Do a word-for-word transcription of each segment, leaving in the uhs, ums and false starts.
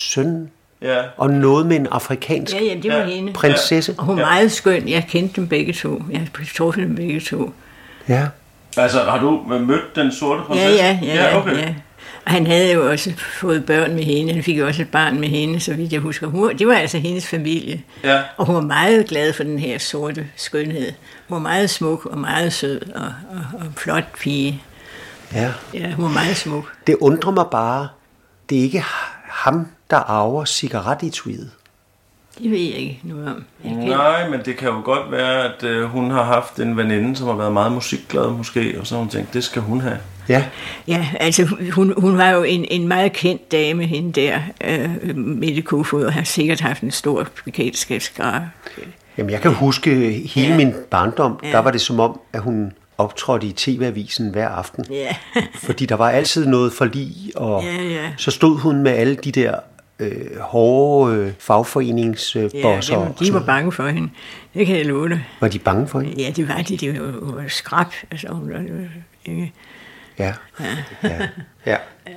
søn. Ja. Og noget med en afrikansk Ja, ja, det var ja. hende. prinsesse. Og hun var Ja. meget skøn. Jeg kendte dem begge to. Jeg har truffet dem begge to. Ja. Altså, har du mødt den sorte Ja, prinsesse? ja, ja, ja, okay. ja. Og han havde jo også fået børn med hende. Han fik jo også et barn med hende, så vidt jeg husker. Hun, det var altså hendes familie. Ja. Og hun var meget glad for den her sorte skønhed. Hun var meget smuk og meget sød og, og, og flot pige. Ja. Ja, hun var meget smuk. Det undrer mig bare, det er ikke ham, der arver cigaretetuiet. Det ved jeg ikke noget om. Jeg kan... Nej, men det kan jo godt være, at øh, hun har haft en veninde, som har været meget musikglad måske, og så har hun tænkt, det skal hun have. Ja. Ja, altså hun, hun var jo en, en meget kendt dame, hende der, øh, Mette Koefoed, og har sikkert haft en stor bekendtskabsskare. Jamen, jeg kan huske hele Ja. min barndom, Ja. der var det som om, at hun optrådte i T V-avisen hver aften. Ja. Fordi der var altid noget forlig, og Ja, ja. så stod hun med alle de der øh, hårde øh, fagforeningsbosser. Ja, jamen, de var bange for hende. Det kan jeg love dig. Var de bange for hende? Ja, det var de. Det var jo skrab. Altså, hun var, ikke? Ja. Ja. Ja. Ja.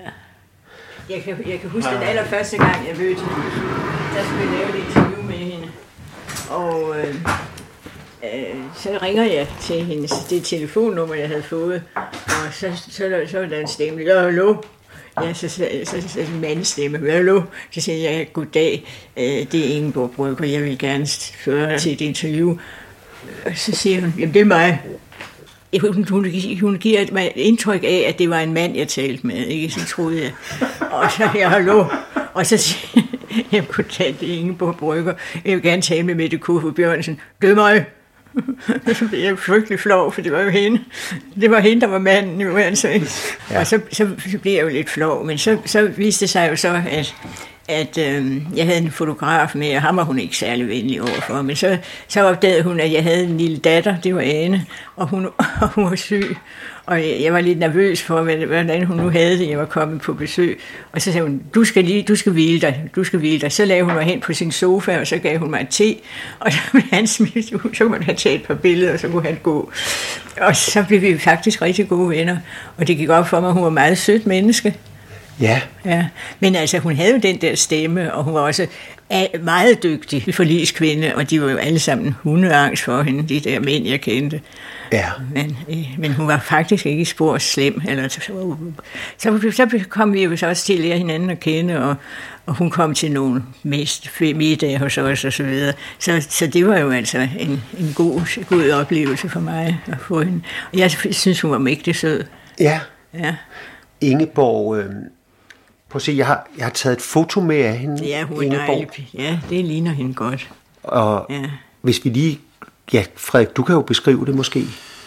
Jeg kan, jeg kan huske den allerførste gang, jeg mødte hende. Der skulle jeg lave et interview med hende. Og øh, øh, så ringer jeg til hendes, det telefonnummer, jeg havde fået. Og så, så, så, så var der en stemme. Ja, hallo. Ja, så, så, så, så en mandstemme. Hallo. Så siger jeg, goddag, øh, det er Ingeborg Brøgger, jeg vil gerne føre til et interview. Og så siger hun, jamen det er mig. Hun, hun, hun giver mig et indtryk af, at det var en mand, jeg talte med, ikke? Så troede jeg. Og så jeg, hallo. Og så siger jeg, jeg kunne tale det Ingeborg Brøgger. Jeg vil gerne tale med Mette Koefoed Bjørnsen. Det er mig. Så blev jeg frygtelig flov, for det var jo hende. Det var hende, der var manden, jo altså. Ja. Og så, så, så blev jeg jo lidt flov. Men så, så viste det sig jo så, at at øh, jeg havde en fotograf med, og ham var hun ikke særlig venlig overfor, men så, så opdagede hun, at jeg havde en lille datter, det var Ane, og hun, og hun var syg, og jeg, jeg var lidt nervøs for, hvordan hun nu havde det, jeg var kommet på besøg, og så sagde hun, du skal, lige, du skal hvile dig, du skal hvile dig, så lagde hun mig hen på sin sofa, og så gav hun mig en te, og så blev han smidt, så kunne han tage et par billeder, og så kunne han gå, og så blev vi faktisk rigtig gode venner, og det gik op for mig, at hun var et meget sødt menneske. Ja. Ja, men altså hun havde jo den der stemme, og hun var også meget dygtig forligskvinde, og de var jo alle sammen hundeangst for hende, de der mænd, jeg kendte. Ja. Men, men hun var faktisk ikke spor slem. Eller, så, så, så kom vi jo så også til at lære hinanden at kende, og, og hun kom til nogle mest middage hos os og så videre. Så, så det var jo altså en, en god, god oplevelse for mig at få hende. Og jeg synes, hun var mægtig sød. Ja. Ja. Ingeborg, øh, prøv at se, jeg har, jeg har taget et foto med af hende. Ja, hun er Ingeborg. dejlig. Ja, det ligner hende godt. Og ja. Hvis vi lige... Ja, Frederik, du kan jo beskrive det måske.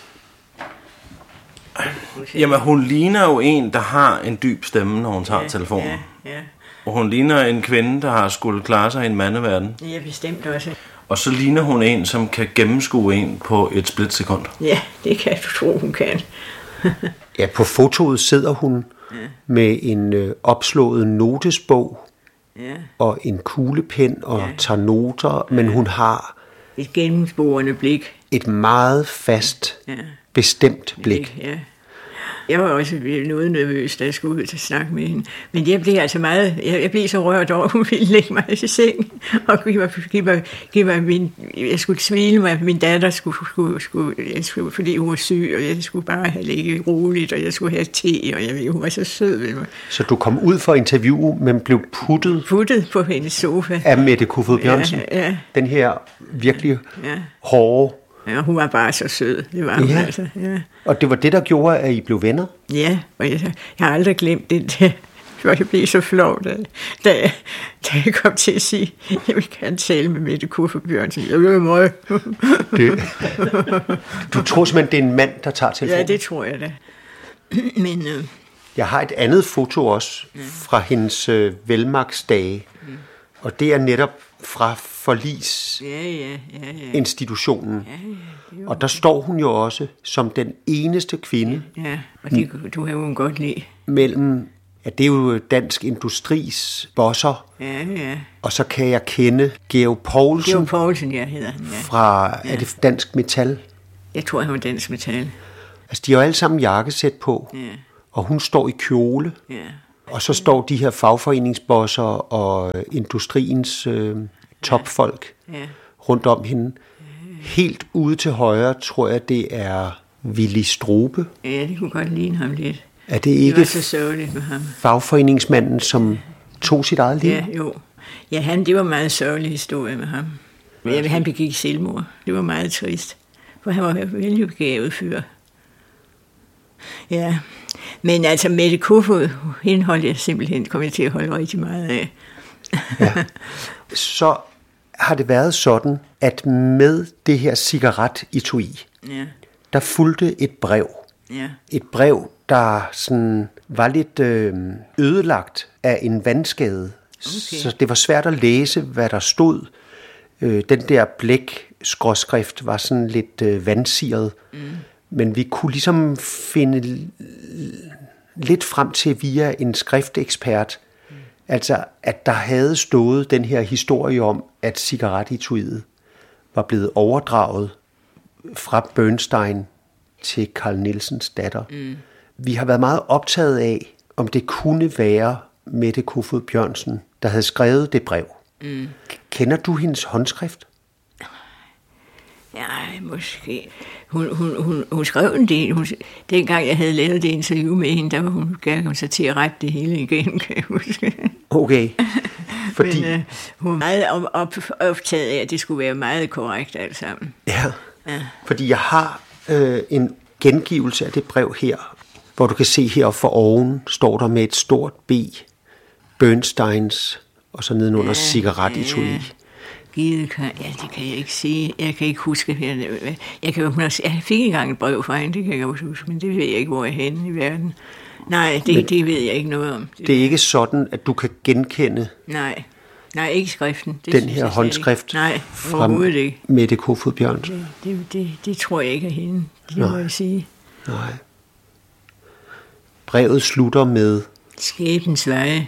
Jamen, hun ligner jo en, der har en dyb stemme, når hun tager ja, telefonen. Ja, ja. Og hun ligner en kvinde, der har skulle klare sig i en mandeverden. Ja, bestemt også. Og så ligner hun en, som kan gennemskue en på et splitsekund. Ja, det kan du tro, hun kan. Ja, på fotoet sidder hun ja. med en øh, opslået notesbog ja. og en kuglepen og ja. tager noter, men hun har et gennemsporende blik. Et meget fast, ja. bestemt blik. Ja. Jeg var også noget nervøs, da jeg skulle ud til at snakke med hende. Men jeg blev altså meget, jeg, jeg blev så rørt over, hun ville lægge mig i sengen og give mig, give mig, give mig min, jeg skulle svile mig, min datter skulle, skulle, skulle, jeg skulle, fordi hun var syg, og jeg skulle bare have ligget roligt, og jeg skulle have te, og jeg ved, hun var så sød ved mig. Så du kom ud for interview, men blev puttet, puttet på hendes sofa af Mette Koefoed Bjørnsen? Ja, ja. Den her virkelig ja. hårde. Ja, hun var bare så sød. Det var hun ja. altså. Ja. Og det var det, der gjorde, at I blev venner? Ja, og jeg, jeg har aldrig glemt det der. For jeg blev så flov, da, da, da jeg kom til at sige, jeg vil gerne tale med Mette Koefoed Bjørnsen. Jeg vil mig. Det. Du tror simpelthen, det er en mand, der tager telefonen? Ja, det tror jeg da. Men, øh... Jeg har et andet foto også ja. fra hendes øh, velmagtsdage. Mm. Og det er netop fra forlis ja, ja, ja, ja. institutionen. Ja, ja, og der står hun jo også som den eneste kvinde. Ja, og det du har jo godt lide. Mellem, ja, det er jo Dansk Industris bosser. Ja, ja. Og så kan jeg kende Georg Poulsen. Georg Poulsen, ja, hedder han. Ja. Fra, ja. er det Dansk Metal? Jeg tror, han var Dansk Metal. Altså, de har jo alle sammen jakkesæt på. Ja. Og hun står i kjole. Ja. Og så står de her fagforeningsbosser og industriens øh, topfolk Ja. rundt om hende. Helt ude til højre, tror jeg, det er Willy Strube. Ja, det kunne godt ligne ham lidt. Er det Det ikke var så sørgeligt med ham. fagforeningsmanden, som tog sit eget liv? Ja, jo. Ja, han, det var en meget sørgelig historie med ham. Ja, han begik selvmord. Det var meget trist. For han var en velbegavet fyr. Ja. Men altså, Mette Koefoed, hende holdt jeg simpelthen, kom jeg til at holde rigtig meget af. Ja. Så har det været sådan, at med det her cigaret-etui, Ja, der fulgte et brev. ja, Et brev, der sådan var lidt øh, ødelagt af en vandskade. Okay. Så det var svært at læse, hvad der stod. Øh, den der blæk-skråskrift var sådan lidt øh, vandsiret. Mm. Men vi kunne ligesom finde lidt frem til via en skriftekspert, mm. altså at der havde stået den her historie om, at cigaretetuiet var blevet overdraget fra Bernstein til Carl Nielsens datter. Mm. Vi har været meget optaget af, om det kunne være Mette Koefoed Bjørnsen, der havde skrevet det brev. Mm. Kender du hendes håndskrift? ja, måske. Hun, hun, hun, hun skrev en del. Hun, dengang jeg havde lavet det interview med hende, der var hun gav sig til at rette det hele igen, kan jeg huske. Okay. Fordi... Men øh, hun var meget op, op, optaget af, at det skulle være meget korrekt alt sammen. Ja, Ja. fordi jeg har øh, en gengivelse af det brev her, hvor du kan se her for oven, står der med et stort B, Bernsteins, og så nedenunder ja, cigaret-etui. Ja. Givet kan, ja, det kan jeg ikke sige. Jeg kan ikke huske her. Jeg, kan, hun har, jeg fik engang et brev fra hende, det kan jeg også huske, men det ved jeg ikke, hvor jeg er henne i verden. Nej, det, men, det ved jeg ikke noget om. Det, det er ikke sådan, at du kan genkende nej, nej, ikke skriften. Det den her håndskrift nej, fra Mette Koefoed Bjørnsen. Det, det, det, det tror jeg ikke er hende, det nej. må jeg sige. Nej. Brevet slutter med... Skæbens veje.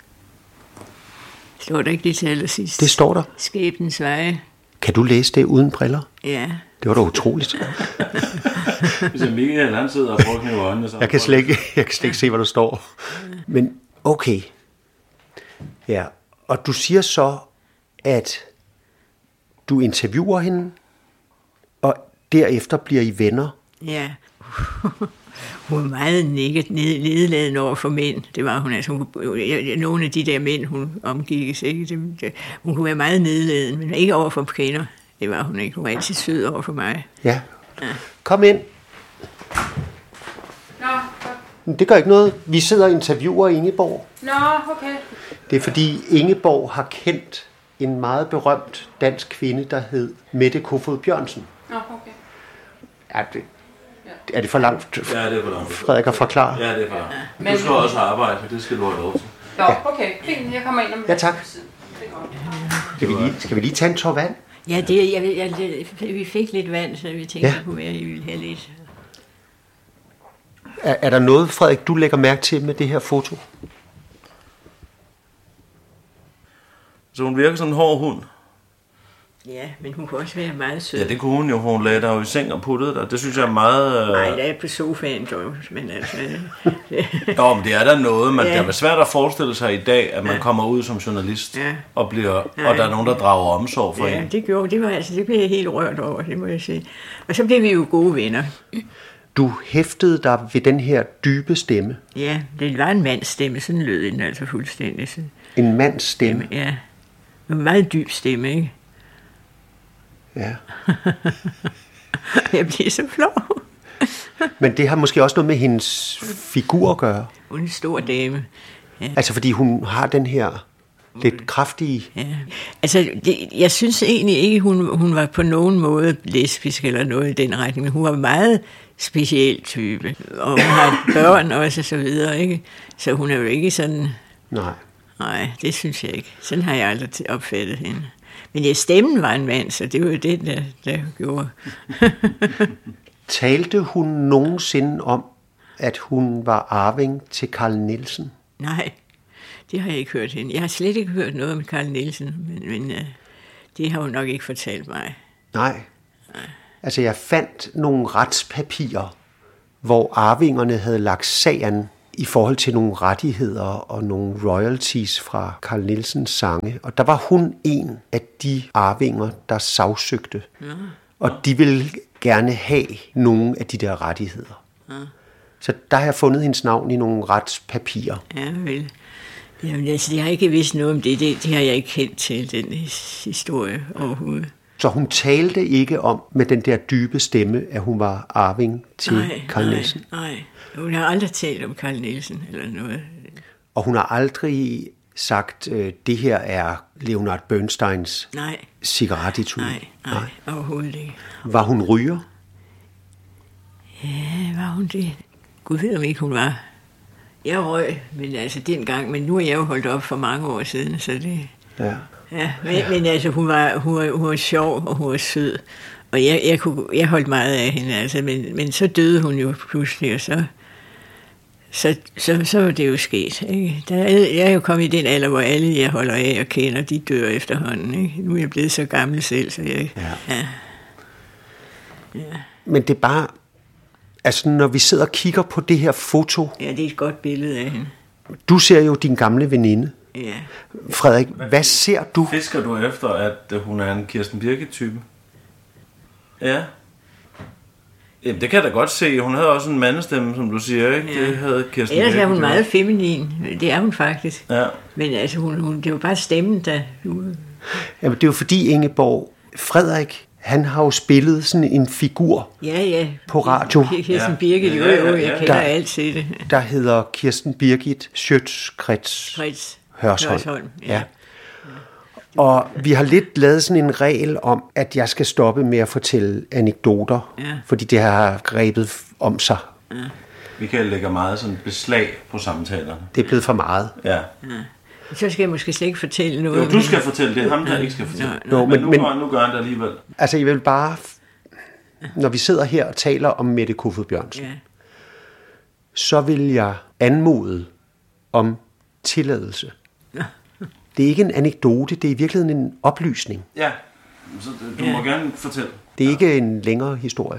Står der ikke det til allersidst? Det står der. Skæbens veje. Kan du læse det uden briller? Ja. Det var da utroligt. Hvis jeg Michael han sidder og bruger i øjnene, så... Jeg kan slet ikke, jeg kan slet ikke se, hvad der står. Men okay. Ja, og du siger så, at du interviewer hende, og derefter bliver I venner. Ja. Hun var meget nedladende over for mænd. Det var hun altså. Hun, nogle af de der mænd, hun omgik, ikke? Det, det, hun kunne være meget nedladende, men ikke over for kvinder. Det var hun ikke. Hun var altid sød over for mig. Ja. ja. Kom ind. Nå, det gør ikke noget. Vi sidder og interviewer Ingeborg. Nå, okay. Det er fordi Ingeborg har kendt en meget berømt dansk kvinde, der hed Mette Koefoed Bjørnsen. Nå, okay. Ja, det, er det for langt? Ja, det er for langt. Frederik at forklare. Ja, det er for langt. Men... Du skal også arbejde, for det skal du have lov til. Nå, okay. Fint, jeg kommer ind om ja, tak. Skal vi, lige, skal vi lige tage en tår vand? Ja, det, jeg, jeg, jeg, vi fik lidt vand, så vi tænkte, ja. Det kunne være, at I ville have lidt. Er, er der noget, Frederik, du lægger mærke til med det her foto? Så hun virker som en hård hund. Ja, men hun kunne også være meget sød. Ja, det kunne hun jo. Hun lagde dig jo i seng og puttede dig. Det synes jeg er meget... Nej, der er på sofaen, dog, men altså... Jo, men det er der noget, man, ja. Det er svært at forestille sig i dag, at man ja. kommer ud som journalist, ja. og, bliver, og der er nogen, der drager omsorg for ja, en. Ja, det gjorde det. Var, altså, det blev jeg helt rørt over, det må jeg sige. Og så blev vi jo gode venner. Du hæftede dig ved den her dybe stemme. Ja, det var en mands stemme, sådan lød den altså fuldstændig. Så. En mands stemme? Ja, en meget dyb stemme, ikke? Ja. Jeg bliver så flov. Men det har måske også noget med hendes figur at gøre. Hun er en stor dame. Ja. Altså fordi hun har den her lidt kraftige... Ja. Altså det, jeg synes egentlig ikke, hun, hun var på nogen måde lesbisk eller noget i den retning, men hun var en meget speciel type. Og hun har børn også, så videre, ikke? Så hun er jo ikke sådan... Nej. Nej, det synes jeg ikke. Sådan har jeg aldrig opfattet hende. Men ja, stemmen var en mand, så det var jo det, der, der gjorde. Talte hun nogensinde om, at hun var arving til Carl Nielsen? Nej, det har jeg ikke hørt hende. Jeg har slet ikke hørt noget om Carl Nielsen, men, men uh, det har hun nok ikke fortalt mig. Nej. Nej. Altså, jeg fandt nogle retspapirer, hvor arvingerne havde lagt sagen i forhold til nogle rettigheder og nogle royalties fra Carl Nielsens sange. Og der var hun en af de arvinger, der sagsøgte. Ja. Og de ville gerne have nogle af de der rettigheder. Ja. Så der har jeg fundet hendes navn i nogle retspapirer. Ja, vel. Jamen, altså, jeg har ikke vidst noget om det. det. Det har jeg ikke kendt til, den historie overhovedet. Så hun talte ikke om med den der dybe stemme, at hun var arving til nej, Carl Nielsen? Nej, nej. Hun har aldrig talt om Carl Nielsen eller noget. Og hun har aldrig sagt, øh, det her er Leonard Bernsteins nej. cigarettetui? Nej, nej, nej, overhovedet ikke. Var hun ryger? Ja, var hun det? Gud ved om ikke hun var. Jeg røg, men altså dengang, men nu er jeg jo holdt op for mange år siden, så det... Ja. Ja, men, ja. men altså hun var, hun, var, hun var sjov, og hun var sød, og jeg, jeg, kunne, jeg holdt meget af hende, altså, men, men så døde hun jo pludselig, og så, så, så, så var det jo sket. Ikke? Der, jeg er jo kommet i den alder, hvor alle jeg holder af og kender, de dør efterhånden. Ikke? Nu er jeg blevet så gammel selv, så jeg... Ja. Ja. Ja. Men det er bare... Altså, når vi sidder og kigger på det her foto... Ja, det er et godt billede af hende. Du ser jo din gamle veninde. Ja. Frederik, hvad ser du? Fisker du efter, at hun er en Kirsten Birgit-type? Ja. Jamen, det kan jeg da godt se. Hun havde også en mandestemme, som du siger, ikke? Ja. Det havde Kirsten Ellers Birgit. er hun meget feminin. Det er hun faktisk. Ja. Men altså, hun, hun, det var bare stemmen, der... Jamen, det er jo fordi, Ingeborg, Frederik, han har jo spillet sådan en figur ja, ja. på radio. Kirsten Ja. Birgit, jo, Ja, ja, jo, ja, jeg ja. kender Der- alt til det. Der hedder Kirsten Birgit Schøtz-Krets Frits Hørsholm. Hørsholm, ja. Ja. Og vi har lidt lavet sådan en regel om, at jeg skal stoppe med at fortælle anekdoter, Ja. fordi det har grebet om sig. Michael lægger meget sådan beslag på samtalerne. Det er blevet for meget. Ja. Så skal jeg måske slet ikke fortælle noget. Jo, om du skal hende. fortælle det. Ham, der ikke skal fortælle. Nå, nå. Men, men- nu, men- gør- nu gør han det alligevel. Altså, jeg vil bare... Når vi sidder her og taler om Mette Kofod Bjørnsen, Ja. så vil jeg anmode om tilladelse. Det er ikke en anekdote, det er i virkeligheden en oplysning. Ja, så du Ja. må gerne fortælle. Det er ikke en længere historie.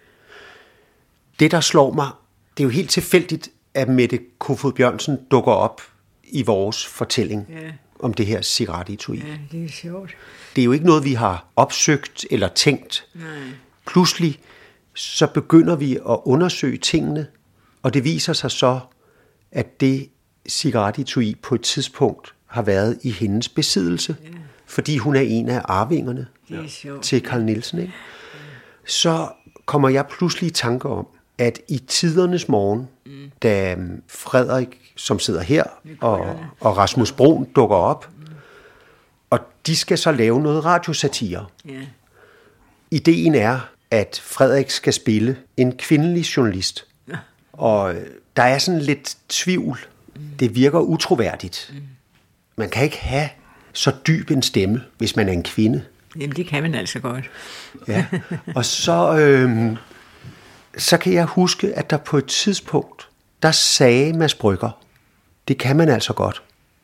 Det, der slår mig, det er jo helt tilfældigt, at Mette Kofod Bjørnsen dukker op i vores fortælling Ja. om det her cigarettetui. Ja, det er sjovt. Det er jo ikke noget, vi har opsøgt eller tænkt. Nej. Pludselig så begynder vi at undersøge tingene, og det viser sig så, at det cigarettetui på et tidspunkt har været i hendes besiddelse, ja. fordi hun er en af arvingerne Det er sjovt. til Carl Nielsen. Ikke? Så kommer jeg pludselig i tanke om, at i tidernes morgen, mm. da Frederik, som sidder her, og, og Rasmus Brun dukker op, mm. og de skal så lave noget radiosatire. Ja. Ideen er, at Frederik skal spille en kvindelig journalist. Ja. Og der er sådan lidt tvivl. Det virker utroværdigt. Man kan ikke have så dyb en stemme, hvis man er en kvinde. Jamen, det kan man altså godt. Ja. Og så, øh, så kan jeg huske, at der på et tidspunkt, der sagde Mads Brügger, det kan man altså godt.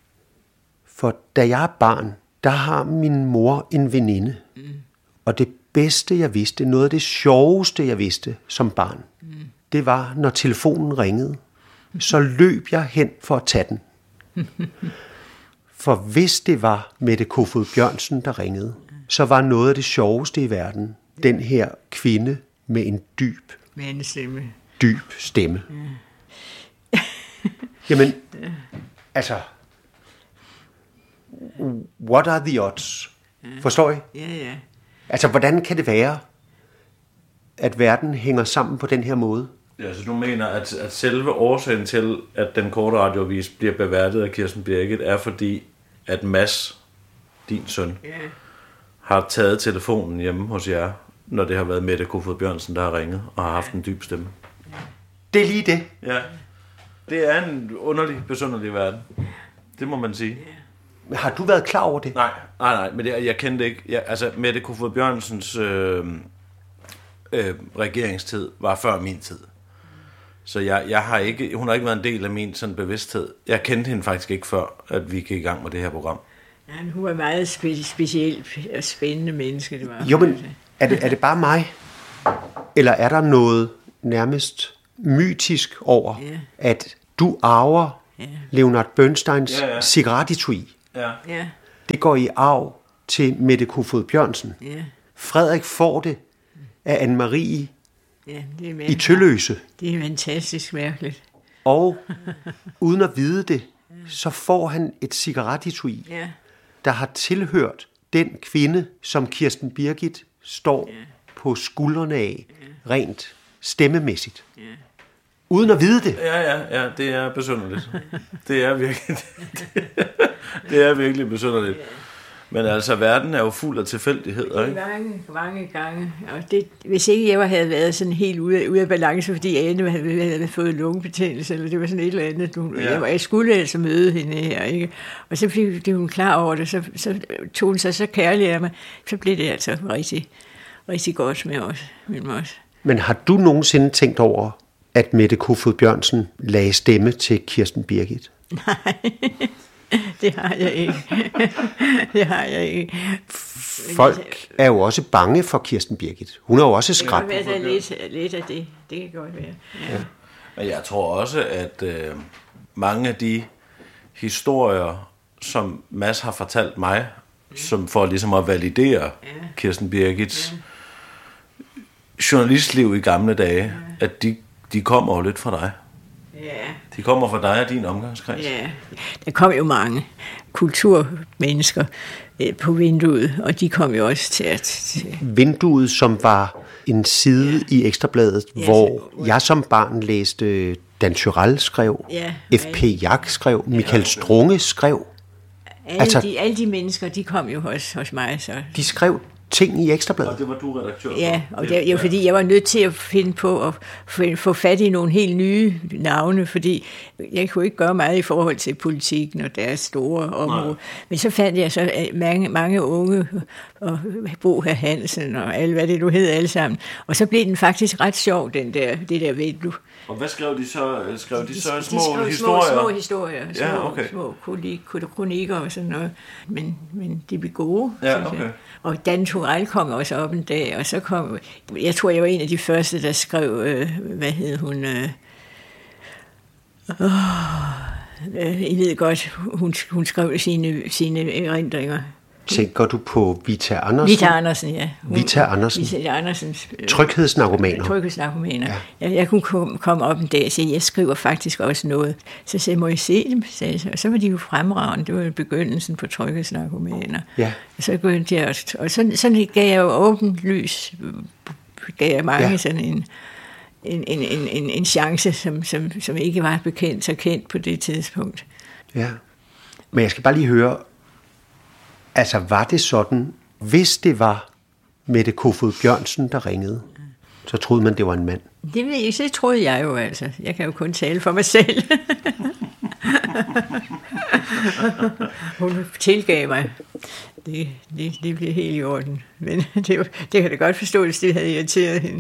For da jeg er barn, der har min mor en veninde. Mm. Og det bedste, jeg vidste, noget af det sjoveste, jeg vidste som barn, mm. det var, når telefonen ringede, så løb jeg hen for at tage den. For hvis det var Mette Kofod Bjørnsen, der ringede, så var noget af det sjoveste i verden den her kvinde med en dyb, Mandestemme. dyb stemme. Jamen, altså, what are the odds? Forstår I? Ja, ja. Altså, hvordan kan det være, at verden hænger sammen på den her måde? Ja, så du mener, at, at selve årsagen til, at den korte radioavis bliver beværtet af Kirsten Birgit, er fordi, at Mads, din søn, Ja. har taget telefonen hjemme hos jer, når det har været Mette Kofod Bjørnsen, der har ringet og har haft en dyb stemme. Det er lige det. Ja. Det er en underlig, besynderlig verden. Det må man sige. Har du været klar over det? Nej, nej, nej, men det, jeg kendte ikke. Jeg, altså, Mette Kofod Bjørnsens øh, øh, regeringstid var før min tid. Så jeg, jeg har ikke, hun har ikke været en del af min sådan bevidsthed. Jeg kendte hende faktisk ikke før, at vi gik i gang med det her program. Ja, hun var meget spe- specielt og spændende menneske, det var. Jo, men er det, er det bare mig? Eller er der noget nærmest mytisk over, Ja. at Du arver Ja. Leonard Bernsteins Ja, ja. cigarettetui. Ja. Ja, Det går i arv til Mette Kofod Bjørnsen. ja, Frederik får det af Anne-Marie ja, det er i mærkeligt. Tølløse. Det er fantastisk mærkeligt. Og uden at vide det, så får han et cigarettetui, Ja, der har tilhørt den kvinde, som Kirsten Birgit står på skuldrene af, rent stemmemæssigt. Uden at vide det. Ja, ja, ja, det er besynderligt. Det er virkelig, det er virkelig besynderligt. Men altså, verden er jo fuld af tilfældigheder, det ikke? er mange, mange gange. Og det, hvis ikke jeg havde været sådan helt ude, af- ude af balance, fordi Anne havde, havde fået lungebetændelse, eller det var sådan et eller andet. Hun, Ja. jeg, var, jeg skulle altså møde hende her, ikke? Og så blev, blev hun klar over det, så, så tog hun sig så kærlig af mig. Så blev det altså rigtig, rigtig godt med os. Med os. Men har du nogensinde tænkt over, at Mette Kofod Bjørnsen lagde stemme til Kirsten Birgit? Nej, det har jeg ikke. Det har jeg ikke. Folk er jo også bange for Kirsten Birgit. Hun er jo også Det kan skræmt. godt være, der er lidt, lidt af det. Det kan godt være. Ja. Men jeg tror også, at øh, mange af de historier, som Mads har fortalt mig, som for ligesom at validere Kirsten Birgits journalistliv i gamle dage, at de, de kommer jo lidt fra dig. Ja. De kommer fra dig og din omgangskreds. Ja, der kom jo mange kulturmennesker øh, på vinduet, og de kom jo også til at... Til, Vinduet, som var en side i Ekstrabladet, Ja, hvor så- jeg som barn læste Dan Tyrell skrev, Ja, F P Jak skrev, Michael Strunge skrev. alle, Altså- de, alle de mennesker, de kom jo hos, hos mig, så... De skrev ting i Og Ekstrabladet. det var du redaktør for. Ja, og det er jo fordi, jeg var nødt til at finde på at få- få fat i nogle helt nye navne, fordi jeg kunne ikke gøre meget i forhold til politikken og deres store område. Nej. Men så fandt jeg så at mange, mange unge, og Bo H. Hansen og alle, hvad det du hed alle sammen. Og så blev den faktisk ret sjov, den der, det der vindue. Og hvad skrev de så? Skrev de så de små skrev historier? Små, små historier, små, Ja, okay. små kroni- kronikker og sådan noget. Men, men de blev gode, Ja, synes jeg. okay. Og Dan Turell kom også op en dag, og så kom... Jeg tror, jeg var en af de første, der skrev... Øh, hvad hed hun? Øh, øh, I ved godt, hun, hun skrev sine, sine erindringer. Tænker du på Vita Andersen? Vita Andersen, ja. Hun, Vita Andersen. Vita Andersens... Øh, Tryghedsnarkomaner. Tryghedsnarkomaner. Ja. Jeg, jeg kunne komme, komme op en dag og sige, jeg skriver faktisk også noget. Så sagde jeg, må I se dem? Sagde jeg så. Og så var de jo fremragende. Det var jo begyndelsen på tryghedsnarkomaner. Ja. Og så begyndte jeg også, og sådan, sådan gav jeg jo åbent lys, gav jeg mange Ja. ja. sådan en, en, en, en, en, en chance, som, som, som ikke var bekendt så kendt på det tidspunkt. Ja. Men jeg skal bare lige høre, altså var det sådan, hvis det var Mette Kofod Bjørnsen, der ringede, så troede man, det var en mand? Det, ved jeg, det troede jeg jo altså. Jeg kan jo kun tale for mig selv. Hun tilgav mig. Det, det, det blev helt i orden. Men det, var- det kan da godt forstå, hvis det havde irriteret hende.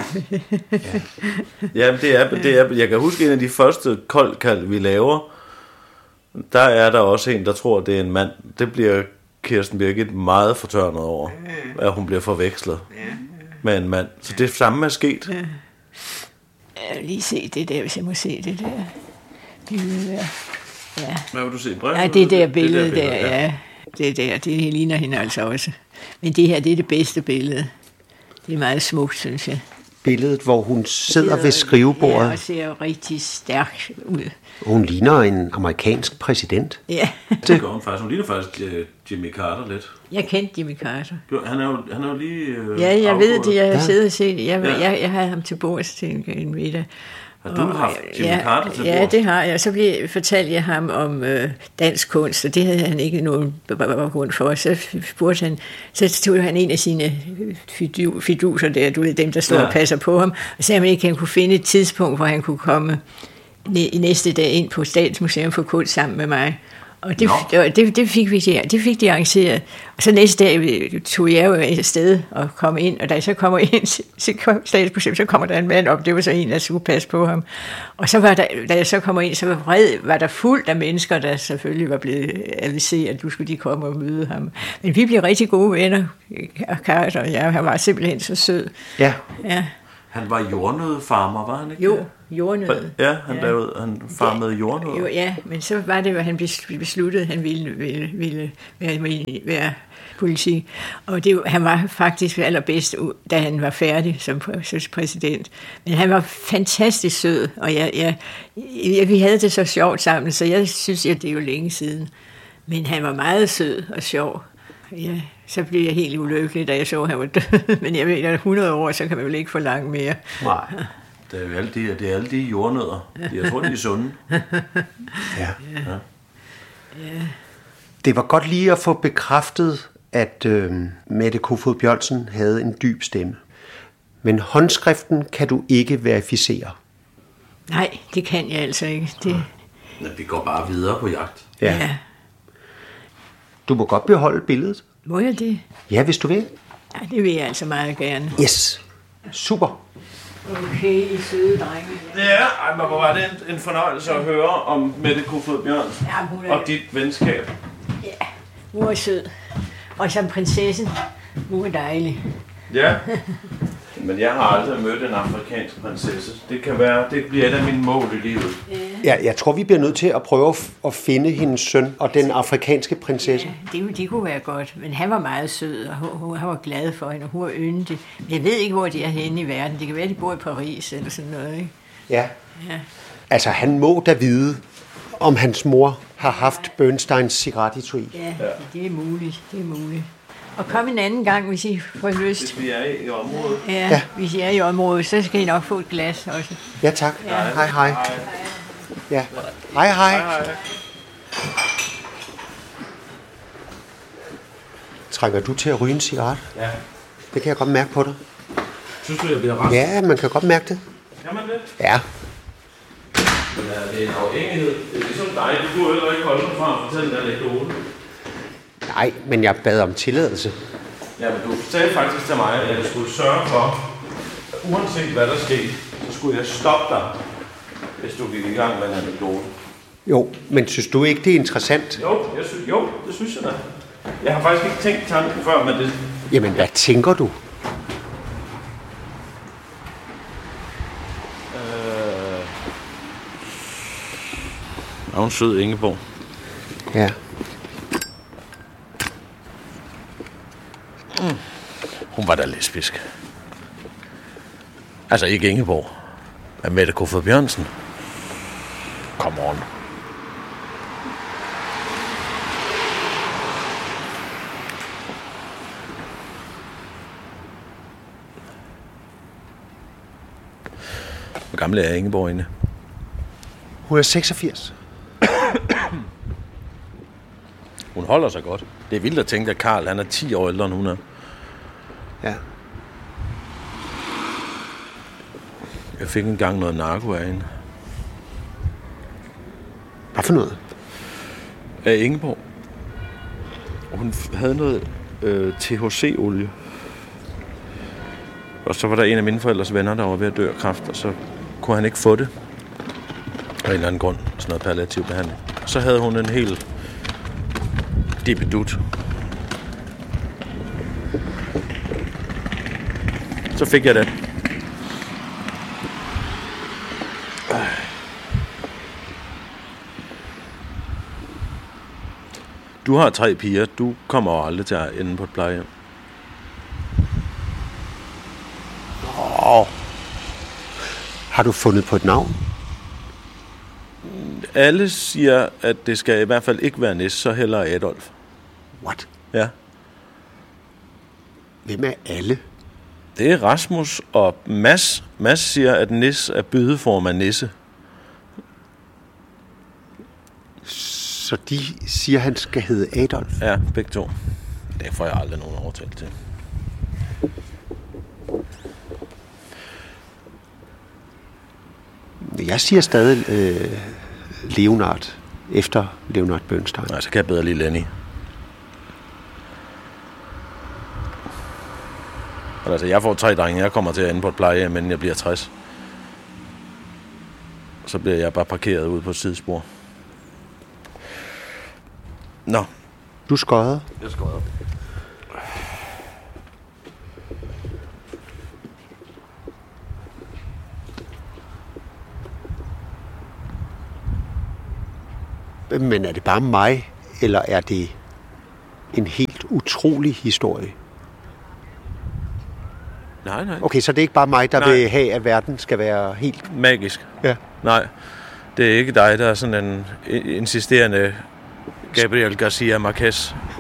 Ja, det er, det er, jeg kan huske en af de første koldkald, vi laver. Der er der også en, der tror, det er en mand. Det bliver Kirsten Birgit meget fortørnet over, at hun bliver forvekslet med en mand. Så det samme er sket. Jeg vil lige se det der, hvis jeg må se det der billede der. Ja, Hvad vil du se? Brev? ja det der billede der, ja. Det der, det ligner hende altså også. Men det her, det er det bedste billede. Det er meget smukt, synes jeg. Billedet, hvor hun sidder ved Ja, skrivebordet. og ser rigtig stærk ud. Hun ligner en amerikansk præsident. Ja, Det gør hun faktisk. Hun ligner faktisk uh, Jimmy Carter lidt. jeg kendte Jimmy Carter. Jo, Han er jo, han er jo lige uh, Ja, jeg ved det, jeg har Ja. siddet og set. Jeg, Ja. jeg, jeg havde ham til bords til en, en middag. Har du Og- haft Jimmy ja, Carter til Ja, bords? det har jeg. Så blev, fortalte jeg ham om øh, dansk kunst, og det havde han ikke nogen baggrund for. Så spurgte han, så tog han en af sine fidu, fiduser der, du ved, dem der står Ja. ja. og passer på ham, og sagde, at han ikke han kunne finde et tidspunkt, hvor han kunne komme i næste dag ind på Statens Museum for Kunst sammen med mig. Og det, det, det, det, fik vi, det fik de arrangeret. Og så næste dag tog jeg jo afsted og kom ind, og da jeg så kommer ind til Statens Museum, så kommer der en mand op, det var så en, der skulle passe på ham. Og så var der, da jeg så kommer ind, så var, vred, var der fuldt af mennesker, der selvfølgelig var blevet aviseret, at du skulle de komme og møde ham. Men vi blev rigtig gode venner, og Carter og jeg, han var simpelthen så sød. Ja, Ja. Han var jordnøddefarmer, var han ikke? Jo, jordnødde. Ja, han, Ja. lavede, han farmede jordnødder. Jo, ja, men så var det, at han besluttede, at han ville, ville, ville være, være politik. Og det, han var faktisk allerbedst, da han var færdig som præsident. Men han var fantastisk sød, og jeg, jeg, jeg, vi havde det så sjovt sammen, så jeg synes, at det er jo længe siden. Men han var meget sød og sjov. Ja, så blev jeg helt ulykkelig, da jeg så, at han var død. Men jeg ved, at hundrede år, så kan man vel ikke forlange mere. Nej, det er jo alle de, det er alle de jordnødder. Jeg tror, de er sunde. Ja. Ja. Ja. Det var godt lige at få bekræftet, at øh, Mette Kofoed Bjørnsen havde en dyb stemme. Men håndskriften kan du ikke verificere. Nej, det kan jeg altså ikke. Det... Ja, vi går bare videre på jagt. Ja. ja. Du må godt beholde billedet. Må jeg det? Ja, hvis du vil. Ja, det vil jeg altså meget gerne. Yes. Super. Okay, I søde drenge. Ja, ej, men hvor var det en, en fornøjelse at høre om Mette Kofoed Bjørnsen Ja, hun er... og dit venskab. Ja, hun er sød. Og som prinsessen, hun er dejlig. Ja, men jeg har aldrig mødt en afrikansk prinsesse. Det kan være, det bliver et af mine mål i livet. Ja, jeg tror, vi bliver nødt til at prøve at finde hendes søn og den afrikanske prinsesse. Ja, det, det kunne være godt, men han var meget sød, og hun, hun, han var glad for hende, og hun var yndig. Men jeg ved ikke, hvor de er henne i verden. Det kan være, de bor i Paris eller sådan noget, ikke? Ja. Ja. Altså, han må da vide, om hans mor har haft Bernsteins cigarettetui. Ja, ja, det er muligt, det er muligt. Og kom en anden gang, hvis I får lyst. Hvis vi er i, i området. Ja, Ja. ja, hvis I er i området, så skal I nok få et glas også. Ja, tak. Ja. Hej, hej. Ja. Hej, hej. Hej. Trænger du til at ryge en cigaret? Ja. Det kan jeg godt mærke på dig. Synes du, jeg bliver rask? Ja, man kan godt mærke det. Kan man det? Ja. Men er det en afhængighed? Det er ligesom dig. Du kunne heller ikke holde mig fra at fortælle den anekdote. Nej, men jeg bad om tilladelse. Ja, men du sagde faktisk til mig, at jeg skulle sørge for, uanset hvad der skete, så skulle jeg stoppe dig, hvis du gik i gang med en anekdote. Jo, men synes du ikke, det er interessant? Jo, jeg synes, jo, det synes jeg da. Jeg har faktisk ikke tænkt tanken før, men det... Jamen, hvad tænker du? Øh... Er hun sød, Ingeborg? Ja. Mm. Hun var da lesbisk. Altså ikke Ingeborg, men Mette Kofoed Bjørnsen. Come on. Hvor gammel er Ingeborg inde? Hun er seksogfirs. Hun holder sig godt. Det er vildt at tænke, at Karl han er ti år ældre end hun er. Ja. Jeg fik engang noget narko af hende. Hvad for noget? Af Ingeborg. Hun havde noget øh, T H C-olie. Og så var der en af mine forældres venner, der var ved at dø af kræft, og så kunne han ikke få det. Af en eller anden grund. Sådan noget palliativ behandling. Så havde hun en helt dibedut. Så fik jeg det. Du har tre piger. Du kommer aldrig til at ende på et plejehjem. Åh. Har du fundet på et navn? Alle siger, at det skal i hvert fald ikke være Nis, så heller Adolf. What? Ja. Hvem er alle? Det er Rasmus og Mads. Mads siger, at Nis er bydeform af Nisse. Så de siger, at han skal hedde Adolf? Ja, begge to. Det får jeg aldrig nogen overtalt til. Jeg siger stadig øh, Leonard, efter Leonard Bernstein. Nej, så kan jeg bedre lide Lenny. Men altså, jeg får tre drenge. Jeg kommer til at ende på et plejehjem, men jeg bliver tres. Så bliver jeg bare parkeret ude på et sidespor. Nå. Du skøjede? Jeg skøjede. Men er det bare mig, eller er det en helt utrolig historie? Nej, nej. Okay, så det er ikke bare mig, der nej. vil have, at verden skal være helt... Magisk. Ja. Nej, det er ikke dig, der er sådan en insisterende Gabriel Garcia Marquez.